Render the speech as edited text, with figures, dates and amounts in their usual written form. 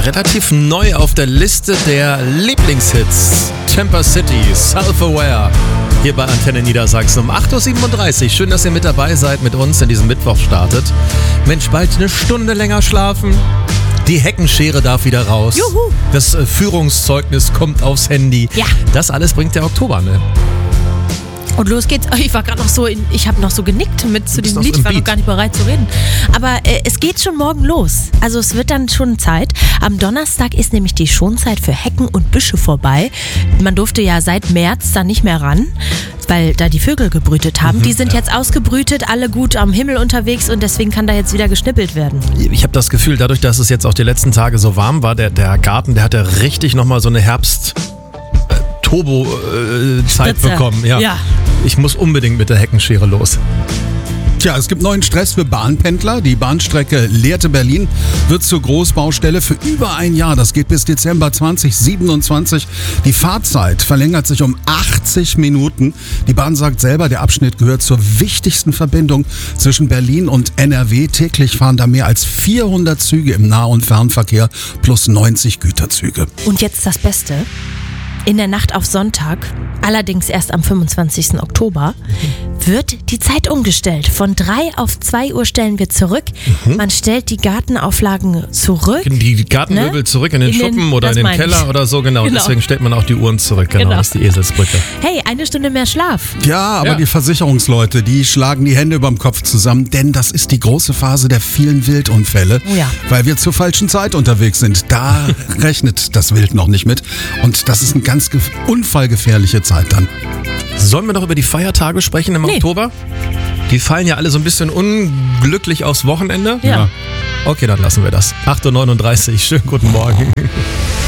relativ neu auf der Liste der Lieblingshits. Temper City, Self-Aware. Hier bei Antenne Niedersachsen um 8.37 Uhr. Schön, dass ihr mit dabei seid, mit uns in diesem Mittwoch startet. Mensch, bald eine Stunde länger schlafen. Die Heckenschere darf wieder raus. Juhu. Das Führungszeugnis kommt aufs Handy. Ja. Das alles bringt der Oktober, ne? Und los geht's. Ich war gerade noch so, ich habe noch so genickt mit zu diesem noch Lied. so im Ich war noch Beat. gar nicht bereit zu reden. Aber es geht schon morgen los. Also es wird dann schon Zeit. Am Donnerstag ist nämlich die Schonzeit für Hecken und Büsche vorbei. Man durfte ja seit März da nicht mehr ran, weil da die Vögel gebrütet haben. Die sind jetzt ausgebrütet, alle gut am Himmel unterwegs und deswegen kann da jetzt wieder geschnippelt werden. Ich habe das Gefühl, dadurch, dass es jetzt auch die letzten Tage so warm war, der Garten, der hat ja richtig nochmal so eine Herbst-Turbo-Zeit Spritze. bekommen. Ja. Ich muss unbedingt mit der Heckenschere los. Tja, es gibt neuen Stress für Bahnpendler. Die Bahnstrecke Lehrte-Berlin wird zur Großbaustelle für über ein Jahr. Das geht bis Dezember 2027. Die Fahrzeit verlängert sich um 80 Minuten. Die Bahn sagt selber, der Abschnitt gehört zur wichtigsten Verbindung zwischen Berlin und NRW. Täglich fahren da mehr als 400 Züge im Nah- und Fernverkehr plus 90 Güterzüge. Und jetzt das Beste. In der Nacht auf Sonntag, allerdings erst am 25. Oktober, wird die Zeit umgestellt. Von 3 auf 2 Uhr stellen wir zurück. Man stellt die Gartenauflagen zurück. Die Gartenmöbel Ne? zurück in den Schuppen oder das in den meine ich. Keller oder so, genau. Genau. Deswegen stellt man auch die Uhren zurück, genau. Das ist die Eselsbrücke. Hey, 1 Stunde mehr Schlaf. Ja, aber Ja. die Versicherungsleute, die schlagen die Hände überm Kopf zusammen, denn das ist die große Phase der vielen Wildunfälle, Oh ja. weil wir zur falschen Zeit unterwegs sind. Da rechnet das Wild noch nicht mit und das ist eine ganz unfallgefährliche Zeit dann. Sollen wir noch über die Feiertage sprechen im Nee. Oktober? Die fallen ja alle so ein bisschen unglücklich aufs Wochenende. Ja. Okay, dann lassen wir das. 8.39 Uhr, schönen guten Morgen.